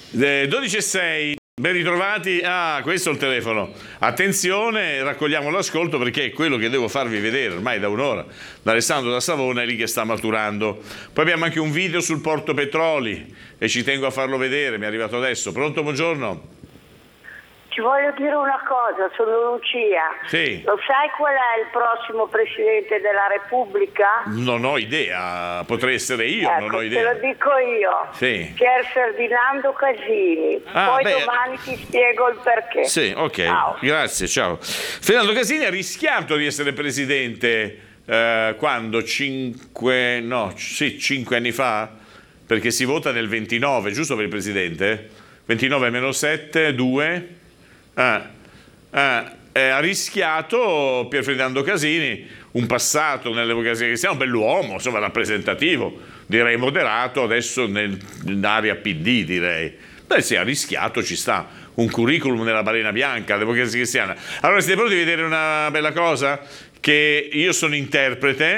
12:06, ben ritrovati. Questo è il telefono. Attenzione, raccogliamo l'ascolto perché è quello che devo farvi vedere ormai da un'ora. Da Alessandro da Savona è lì che sta maturando. Poi abbiamo anche un video sul Porto Petroli e ci tengo a farlo vedere, mi è arrivato adesso. Pronto, buongiorno. Ti voglio dire una cosa, sono Lucia. Sì. Lo sai qual è il prossimo Presidente della Repubblica? Non ho idea, potrei essere io, non ho idea. Te lo dico io. Sì. Pier Ferdinando Casini. Poi domani ti spiego il perché. Sì, ok. Ciao. Grazie, ciao. Ferdinando Casini ha rischiato di essere presidente quando? 5 anni fa? Perché si vota nel 29, giusto per il presidente? 29 meno 7, 2. Ha rischiato Pier Ferdinando Casini, un passato nell'Evocazione Cristiana, un bell'uomo, insomma rappresentativo, direi moderato, adesso nell'area PD direi. Beh sì, ha rischiato, ci sta, un curriculum nella balena bianca, l'Evocazione Cristiana. Allora siete pronti a vedere una bella cosa? Che io sono interprete